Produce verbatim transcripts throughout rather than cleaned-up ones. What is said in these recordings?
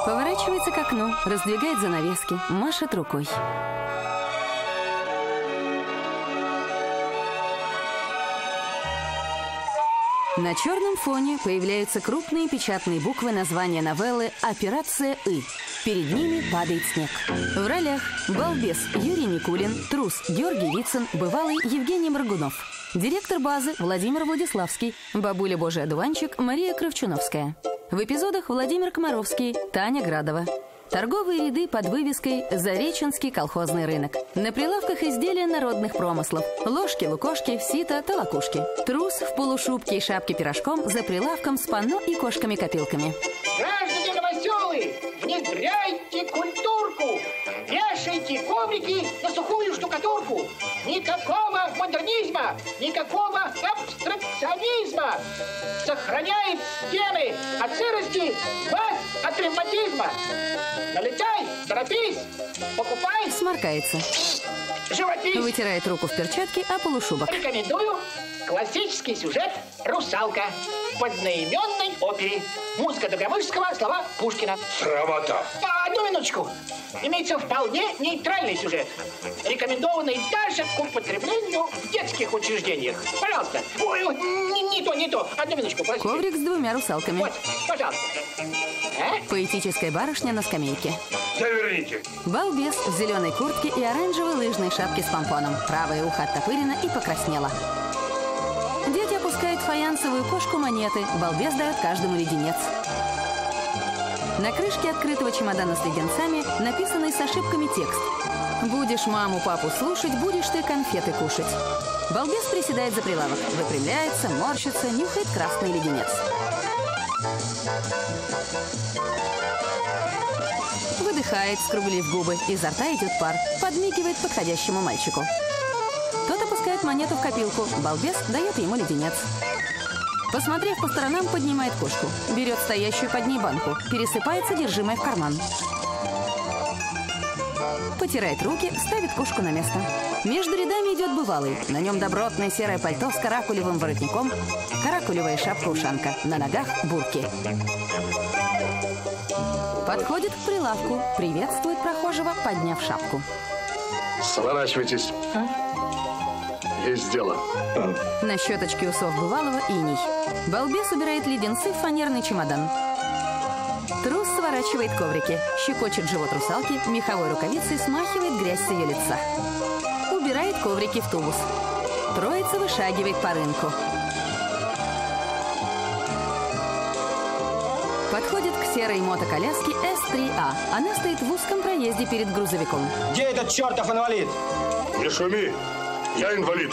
Поворачивается к окну, раздвигает занавески, машет рукой. На черном фоне появляются крупные печатные буквы названия новеллы «Операция И». Перед ними падает снег. В ролях балбес Юрий Никулин, трус Георгий Вицин, бывалый Евгений Моргунов. Директор базы Владимир Владиславский, бабуля Божий одуванчик Мария Кравчуновская. В эпизодах Владимир Комаровский, Таня Градова. Торговые ряды под вывеской «Зареченский колхозный рынок». На прилавках изделия народных промыслов. Ложки, лукошки, сито, толокушки. Трус в полушубке и шапке пирожком за прилавком с панно и кошками-копилками. Граждане новоселы, внедряйте культурку, вешайте коврики на сухую штукатурку. Никакого модернизма, никакого абстракционизма. Сохраняет стены от сырости, вас от ревматизма. Налетай, торопись, покупай. Сморкается. Живопись. Вытирает руку в перчатке о полушубок. Рекомендую классический сюжет «Русалка» в одноименной опере. Музыка Добромышского, слова Пушкина. Срамота. А, одну минуточку. Имеется вполне нейтральный сюжет, рекомендованный даже к употреблению в детских учреждениях. Пожалуйста. Ой, ой, не, не то, не то. Одну минуточку, простите. Коврик с двумя русалками. Вот, пожалуйста. А? Поэтическая барышня на скамейке. Заверните. Балбес в зеленой куртке и оранжевой лыжной шапке с помпоном. Правое ухо оттопырено и покраснело. Дети опускают в фаянсовую кошку монеты. Балбес дает каждому леденец. На крышке открытого чемодана с леденцами написанный с ошибками текст. «Будешь маму, папу слушать, будешь ты конфеты кушать». Балбес приседает за прилавок, выпрямляется, морщится, нюхает красный леденец. Выдыхает, скруглив губы, изо рта идет пар, подмигивает подходящему мальчику. Тот опускает монету в копилку, балбес дает ему леденец. Посмотрев по сторонам, поднимает кошку, берет стоящую под ней банку, пересыпает содержимое в карман. Потирает руки, ставит кошку на место. Между рядами идет бывалый. На нем добротное серое пальто с каракулевым воротником, каракулевая шапка-ушанка, на ногах бурки. Подходит к прилавку, приветствует прохожего, подняв шапку. Сворачивайтесь. А? Есть дело. На щеточке усов бывалого иней. Балбес убирает леденцы в фанерный чемодан. Трус сворачивает коврики, щекочет живот русалки, меховой рукавицей смахивает грязь с ее лица. Убирает коврики в тубус. Троица вышагивает по рынку. Подходит к серой мотоколяске эс три а. Она стоит в узком проезде перед грузовиком. Где этот чертов инвалид? Не шуми. Я инвалид.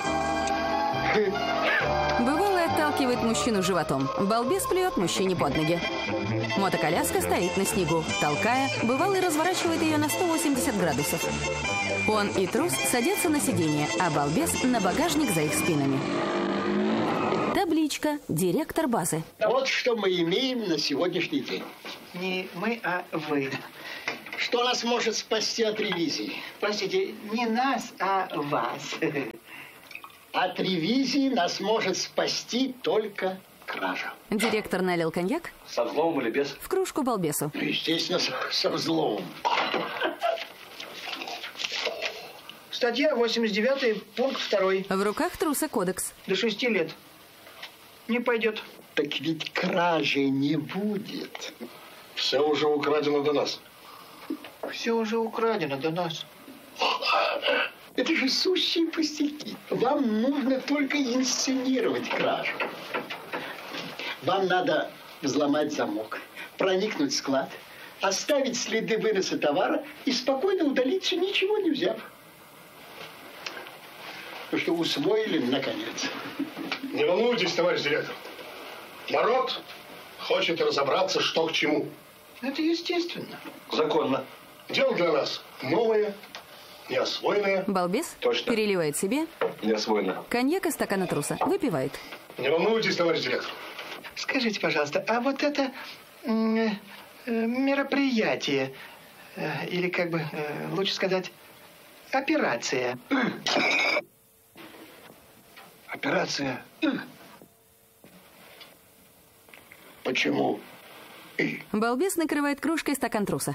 Бывалый отталкивает мужчину животом. Балбес плюет мужчине под ноги. Мотоколяска стоит на снегу. Толкая, бывалый разворачивает ее на сто восемьдесят градусов. Он и трус садятся на сиденье, а балбес на багажник за их спинами. Табличка «Директор базы». Вот что мы имеем на сегодняшний день. Не мы, а вы. Что нас может спасти от ревизии? Простите, не нас, а вас. От ревизии нас может спасти только кража. Директор налил коньяк. Со взломом или без? В кружку балбесу. Естественно, со, со взломом. Статья восемьдесят девять, пункт второй. В руках труса кодекс. До шести лет. Не пойдет. Так ведь кражи не будет. Все уже украдено до нас. Все уже украдено до нас. Это же сущие пустяки. Вам нужно только инсценировать кражу. Вам надо взломать замок, проникнуть в склад, оставить следы выноса товара и спокойно удалиться, ничего не взяв. Вы что, усвоили, наконец? Не волнуйтесь, товарищ директор. Народ хочет разобраться, что к чему. Это естественно. Законно. Дело для нас новое, неосвоенное. Балбес Точно. переливает себе Неосвоенное. коньяк из стакана труса. Выпивает. Не волнуйтесь, товарищ директор. Скажите, пожалуйста, а вот это э, э, мероприятие, э, или как бы э, лучше сказать, операция. Операция. Почему «и». Балбес накрывает кружкой стакан труса.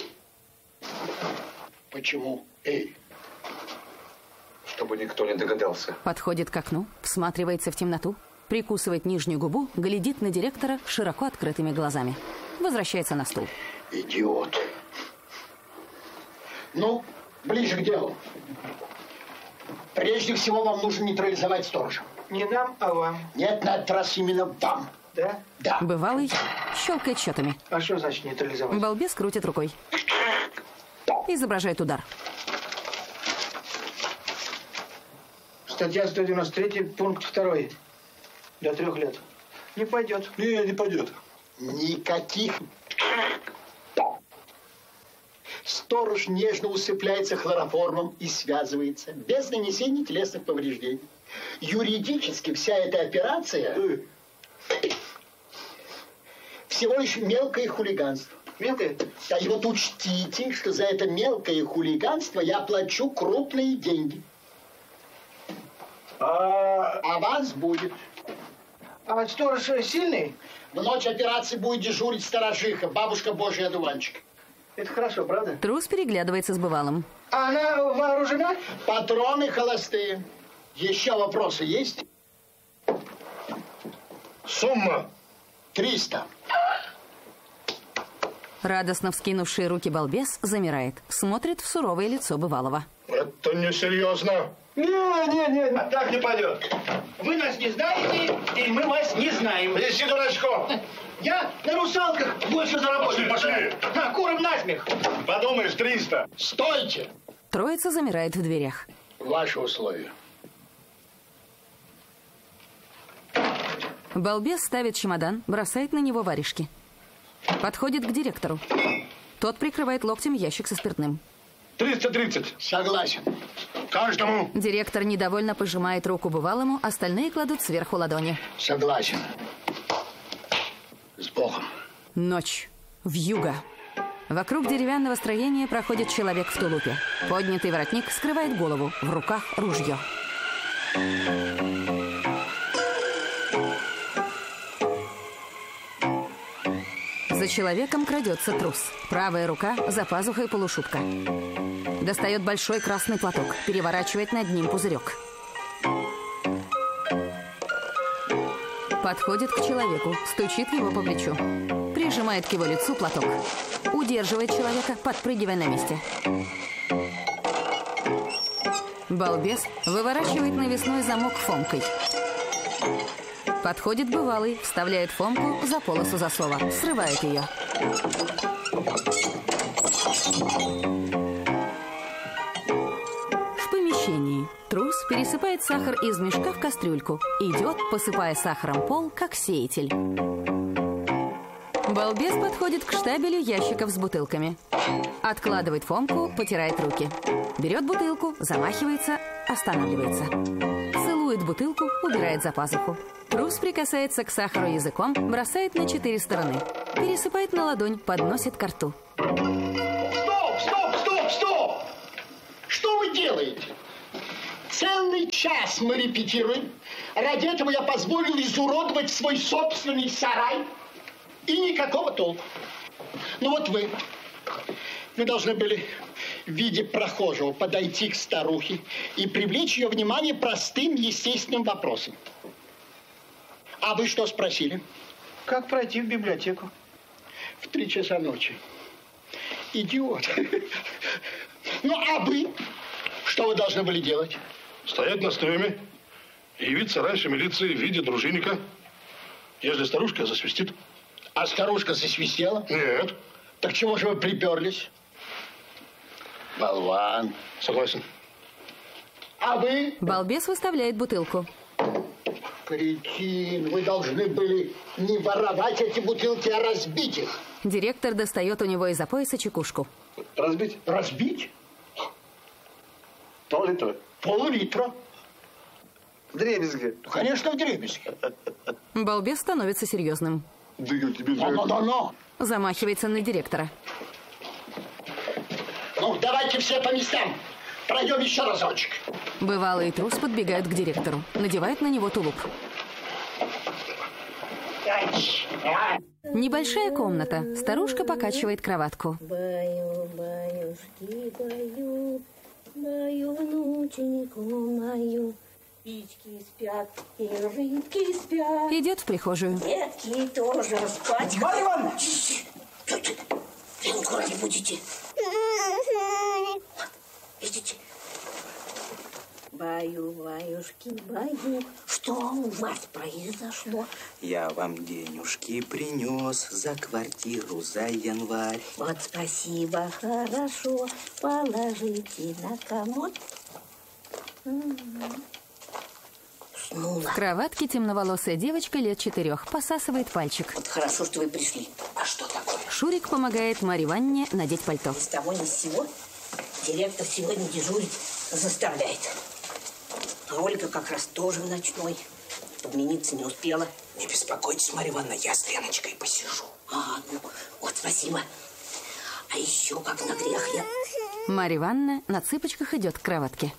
Почему «и»? Чтобы никто не догадался. Подходит к окну, всматривается в темноту, прикусывает нижнюю губу, глядит на директора широко открытыми глазами. Возвращается на стул. Идиот. Ну, ближе к делу. Прежде всего, вам нужно нейтрализовать сторожа. Не нам, а вам. Нет, на этот раз именно вам. Да? Да. Бывалый щелкает счетами. А что значит нейтрализовать? Балбес крутит рукой. Изображает удар. Статья сто девяносто три, пункт два. До трех лет. Не пойдет. Не, не пойдет. Никаких. Сторож нежно усыпляется хлороформом и связывается, без нанесения телесных повреждений. Юридически вся эта операция всего лишь мелкое хулиганство. Мелкое? Да и вот учтите, что за это мелкое хулиганство я плачу крупные деньги. А... Аванс будет. А вот сторож сильный? В ночь операции будет дежурить сторожиха, бабушка Божий одуванчик. Это хорошо, правда? Трус переглядывается с бывалым. А она вооружена? Патроны холостые. Еще вопросы есть? Сумма. Триста. Радостно вскинувший руки балбес замирает, смотрит в суровое лицо бывалого. Это несерьезно. Не, не, не. Так не пойдет. Вы нас не знаете, и мы вас не знаем. Неси дурачков. Я на русалках больше заработаю. Пошли, пошли. На, куром насмех. Подумаешь, триста. Стойте! Троица замирает в дверях. Ваши условия. Балбес ставит чемодан, бросает на него варежки. Подходит к директору. Тот прикрывает локтем ящик со спиртным. триста тридцать. Согласен. Каждому. Директор недовольно пожимает руку бывалому, остальные кладут сверху ладони. Согласен. С Богом. Ночь. Вьюга. Вокруг деревянного строения проходит человек в тулупе. Поднятый воротник скрывает голову. В руках ружье. За человеком крадется трус. Правая рука за пазухой полушубка. Достает большой красный платок, переворачивает над ним пузырек. Подходит к человеку, стучит его по плечу. Прижимает к его лицу платок. Удерживает человека, подпрыгивая на месте. Балбес выворачивает навесной замок фомкой. Подходит бывалый, вставляет фомку за полосу засова, срывает ее. В помещении трус пересыпает сахар из мешка в кастрюльку. Идет, посыпая сахаром пол, как сеятель. Балбес подходит к штабелю ящиков с бутылками. Откладывает фомку, потирает руки. Берет бутылку, замахивается, останавливается. Целует бутылку, убирает за пазуху. Трус прикасается к сахару языком, бросает на четыре стороны. Пересыпает на ладонь, подносит ко рту. Стоп, стоп, стоп, стоп! Что вы делаете? Целый час мы репетируем. Ради этого я позволил изуродовать свой собственный сарай. И никакого толку. Ну вот вы. Вы должны были в виде прохожего подойти к старухе и привлечь ее внимание простым, естественным вопросом. А вы что спросили? Как пройти в библиотеку? В три часа ночи. Идиот. Ну, а вы? Что вы должны были делать? Стоять на стреме и явиться раньше милиции в виде дружинника. Если старушка засвистит. А старушка засвистела? Нет. Так чего же вы приперлись? Болван. Согласен. А вы? Балбес выставляет бутылку. Кретин, вы должны были не воровать эти бутылки, а разбить их. Директор достает у него из-за пояса чекушку. Разбить? Разбить? Пол-литра. Пол-литра. Вдребезги. Конечно, вдребезги. Балбес становится серьезным. Да я тебе Но, но, но, но. Замахивается на директора. Ну, давайте все по местам. Пройдем еще разочек. Бывалый и трус подбегают к директору. Надевают на него тулуп. Ай, ай. Небольшая комната. Старушка покачивает кроватку. Баю, баюшки, баю, баю, внученьку мою. Птички спят, и рыбки спят. Идет в прихожую. Детки тоже спать. Марья Ивановна! Ребенку ради будете. Идите. Баю, баюшки, баю. Что у вас произошло? Я вам денежки принес за квартиру за январь. Вот спасибо, хорошо. Положите на комод. Уснула. В кроватке темноволосая девочка лет четырех посасывает пальчик. Вот хорошо, что вы пришли. А что такое? Шурик помогает Марье Ивановне надеть пальто. Ни с того, ни с сего директор сегодня дежурить заставляет. А Ольга как раз тоже в ночной. Подмениться не успела. Не беспокойтесь, Марья Ивановна, я с Леночкой посижу. А, ну, вот спасибо. А еще как на грех я... Марья Ивановна на цыпочках идет к кроватке.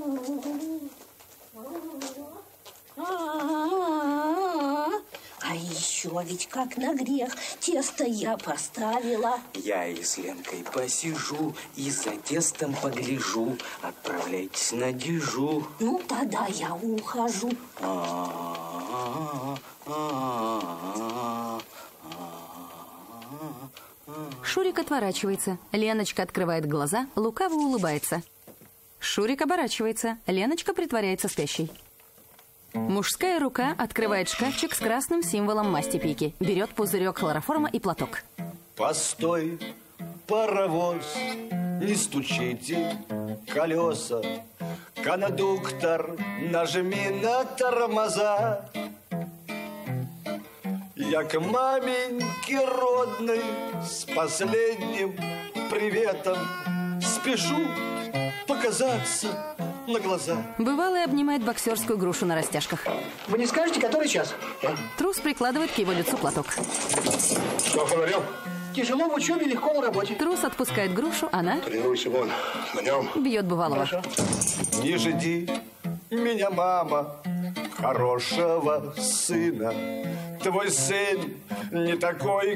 А еще ведь как на грех тесто я поставила. Я и с Ленкой посижу и за тестом погляжу. Отправляйтесь на дежу. Ну, тогда я ухожу. Шурик отворачивается. Леночка открывает глаза, лукаво улыбается. Шурик оборачивается. Леночка притворяется спящей. Мужская рука открывает шкафчик с красным символом масти Пики. Берет пузырек хлороформа и платок. Постой, паровоз, не стучите колеса. Кондуктор, нажми на тормоза. Я к маменьке родной с последним приветом спешу показаться на глаза. Бывалый обнимает боксерскую грушу на растяжках. Вы не скажете, который час? Трус прикладывает к его лицу платок. Что, фонарем? Тяжело в учебе, легко на работе. Трус отпускает грушу, она Тренируйся вон, на нем. бьет бывалого. Хорошо. Не жди меня, мама, хорошего сына. Твой сын не такой,